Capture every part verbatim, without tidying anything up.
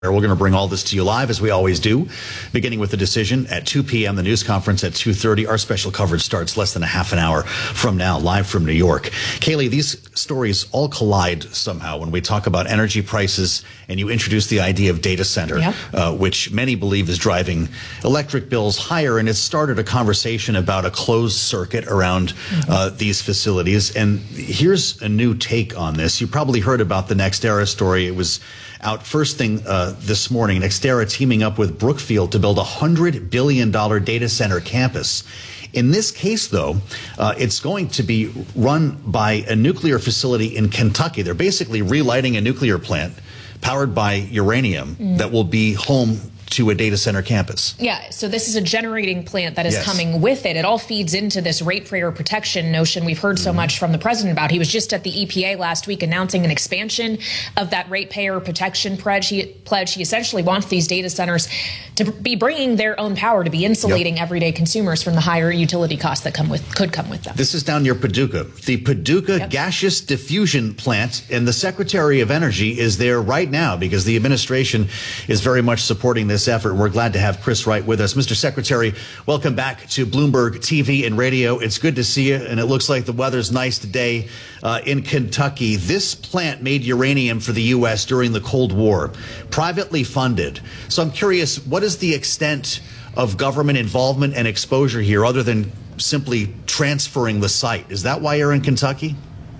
We're going to bring all this to you live, as we always do, beginning with the decision at two p m, the news conference at two thirty. Our special coverage starts less than a half an hour from now, live from New York. Kayleigh, these stories all collide somehow when we talk about energy prices, and you introduce the idea of data center, yep. uh, which many believe is driving electric bills higher, and it started a conversation about a closed circuit around mm-hmm. uh, these facilities. And here's a new take on this. You probably heard about the NextEra story. It was out first thing uh, this morning. NextEra teaming up with Brookfield to build a one hundred billion dollars data center campus. In this case, though, uh, it's going to be run by a nuclear facility in Kentucky. They're basically relighting a nuclear plant powered by uranium mm. that will be home to a data center campus. Yeah, so this is a generating plant that is yes. coming with it. It all feeds into this ratepayer protection notion we've heard so mm-hmm. much from the president about. He was just at the E P A last week announcing an expansion of that ratepayer protection pledge. He, pledge. he essentially wants these data centers to be bringing their own power, to be insulating yep. everyday consumers from the higher utility costs that come with could come with them. This is down near Paducah. The Paducah yep. gaseous diffusion plant, and the Secretary of Energy is there right now because the administration is very much supporting this effort. We're glad to have Chris Wright with us. Mister Secretary, welcome back to Bloomberg T V and radio. It's good to see you, and it looks like the weather's nice today uh, in Kentucky. This plant made uranium for the U S during the Cold War, privately funded. So I'm curious, what is the extent of government involvement and exposure here other than simply transferring the site? Is that why you're in Kentucky?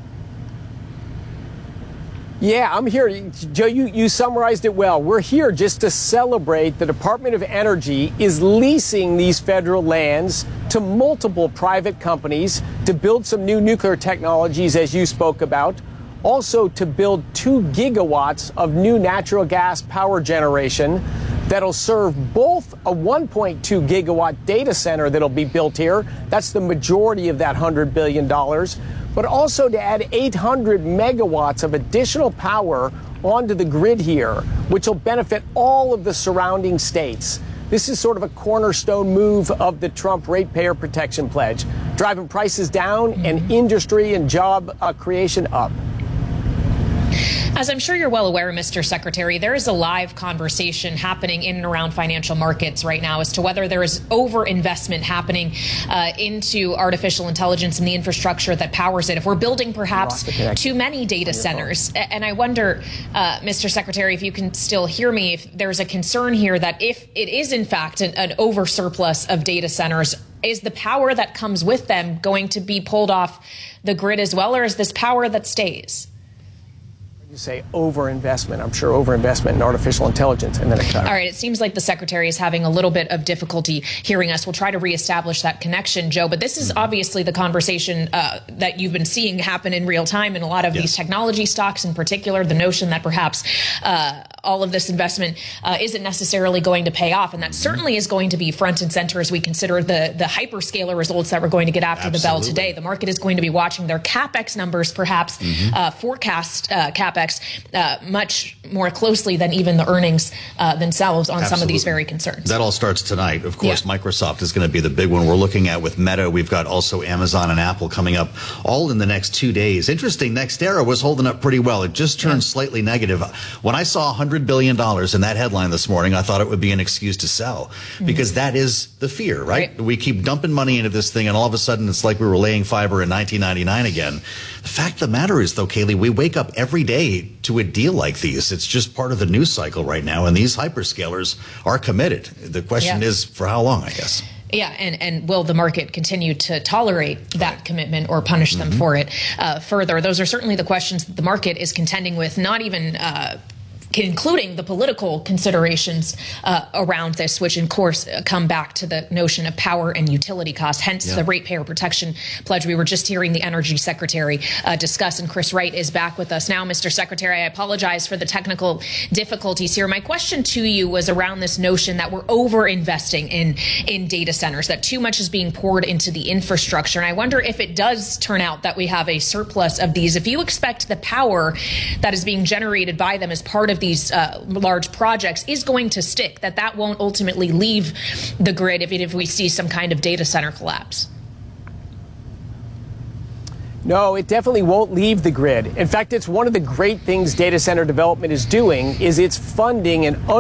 Yeah, I'm here. Joe, you, you summarized it well. We're here just to celebrate the Department of Energy is leasing these federal lands to multiple private companies to build some new nuclear technologies, as you spoke about. Also to build two gigawatts of new natural gas power generation that'll serve both a one point two gigawatt data center that'll be built here. That's the majority of that one hundred billion dollars. But also to add eight hundred megawatts of additional power onto the grid here, which will benefit all of the surrounding states. This is sort of a cornerstone move of the Trump ratepayer protection pledge, driving prices down and industry and job uh, creation up. As I'm sure you're well aware, Mister Secretary, there is a live conversation happening in and around financial markets right now as to whether there is overinvestment happening uh, into artificial intelligence and the infrastructure that powers it. If we're building perhaps too many data centers. And I wonder, uh, Mister Secretary, if you can still hear me, if there's a concern here that if it is in fact an, an over surplus of data centers, is the power that comes with them going to be pulled off the grid as well, or is this power that stays? You say overinvestment. I'm sure overinvestment in artificial intelligence, and then it cuts. All right. It seems like the secretary is having a little bit of difficulty hearing us. We'll try to reestablish that connection, Joe. But this is obviously the conversation uh, that you've been seeing happen in real time in a lot of yes. these technology stocks, in particular. The notion that perhaps uh, all of this investment uh, isn't necessarily going to pay off, and that certainly is going to be front and center as we consider the the hyperscaler results that we're going to get after Absolutely. the bell today. The market is going to be watching their capex numbers, perhaps mm-hmm. uh, forecast uh, capex. Uh, much more closely than even the earnings uh, themselves on Absolutely. some of these very concerns. That all starts tonight. Of course, yeah. Microsoft is going to be the big one we're looking at with Meta. We've got also Amazon and Apple coming up all in the next two days. Interesting, NextEra was holding up pretty well. It just turned yeah. slightly negative. When I saw one hundred billion dollars in that headline this morning, I thought it would be an excuse to sell because mm-hmm. that is the fear, right? right? We keep dumping money into this thing, and all of a sudden it's like we were laying fiber in nineteen ninety-nine again. The fact of the matter is, though, Kayleigh, we wake up every day to a deal like these. It's just part of the news cycle right now, and these hyperscalers are committed. The question yeah. is, for how long, I guess? Yeah, and, and will the market continue to tolerate that right. commitment or punish them mm-hmm. for it uh, further? Those are certainly the questions that the market is contending with, not even uh, including the political considerations uh, around this, which, of course, uh, come back to the notion of power and utility costs, hence yeah. the ratepayer protection pledge. We were just hearing the Energy Secretary uh, discuss, and Chris Wright is back with us now. Mister Secretary, I apologize for the technical difficulties here. My question to you was around this notion that we're over-investing in, in data centers, that too much is being poured into the infrastructure. And I wonder if it does turn out that we have a surplus of these, if you expect the power that is being generated by them as part of these uh, large projects is going to stick, that that won't ultimately leave the grid if, if we see some kind of data center collapse. No, it definitely won't leave the grid. In fact, it's one of the great things data center development is doing is it's funding an